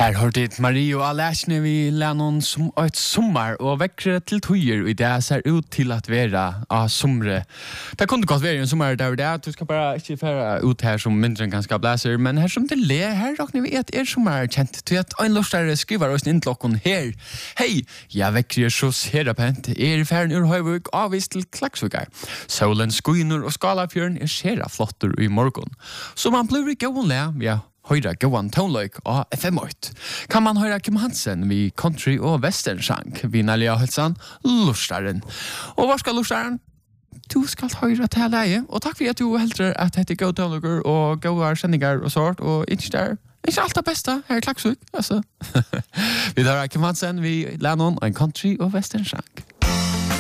Her har det Marie og Alesne vi lærner som et sommer og vekkere til tøyer, og det ser ut til at være av somre. Det kunne godt være en sommer der og det, du skal bare ikke fære ut her som mindre enn ganske blæser, men her som det her råkner vi at sommer kjent til at en lortare skriver oss inn til klokken her. Hei, jeg vekkere så serapent, ferden ur Høyvøk avvist til Klaksvøkar. Solen skuiner og skalafjøren sera flotter i morgen. Så man blir ikke gående, ja. Høyra Gowan Tonløyk og FM8. Kan man høyra Kim Hansen vi country og westernsang vi Nalia Hølsan Lustaren. Og hva skal Lustaren? Du skal høyra til leie, og takk for at du helter at dette er god tonløyker og gode sendinger og sånt, og ikke der. Ikke alt det beste her i Klaksvøk, altså. Vi høyra Kim Hansen vi Lennon en country og westernsang.